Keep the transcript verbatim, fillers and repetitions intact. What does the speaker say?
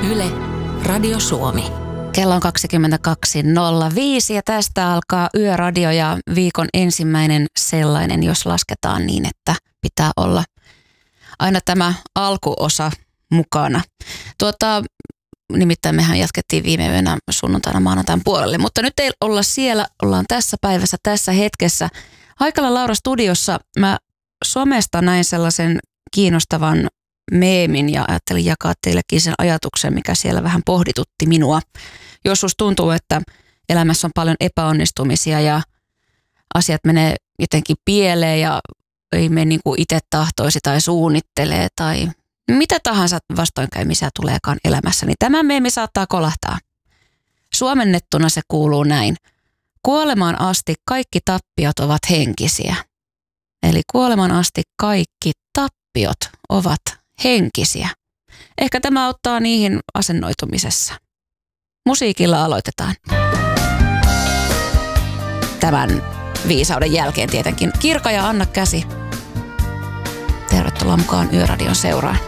Yle, Radio Suomi. Kello on kaksikymmentäkaksi nolla viisi ja tästä alkaa Yöradio ja viikon ensimmäinen sellainen, jos lasketaan niin, että pitää olla aina tämä alkuosa mukana. Tuota, nimittäin mehän jatkettiin viime yönä sunnuntaina maanantain puolelle, mutta nyt ei olla siellä, ollaan tässä päivässä, tässä hetkessä. Haikala Laura studiossa. Mä somesta näin sellaisen kiinnostavan meemin ja ajattelin jakaa teillekin sen ajatuksen, mikä siellä vähän pohditutti minua. Joskus tuntuu, että elämässä on paljon epäonnistumisia ja asiat menee jotenkin pieleen ja ei mene niin kuin itse tahtoisi tai suunnittelee tai mitä tahansa vastoinkäymisiä tuleekaan elämässä, niin tämä meemi saattaa kolahtaa. Suomennettuna se kuuluu näin. Kuolemaan asti kaikki tappiot ovat henkisiä. Eli kuolemaan asti kaikki tappiot ovat henkisiä. Ehkä tämä auttaa niihin asennoitumisessa. Musiikilla aloitetaan. Tämän viisauden jälkeen tietenkin Kirka ja Anna Käsi. Tervetuloa mukaan Yöradion seuraan.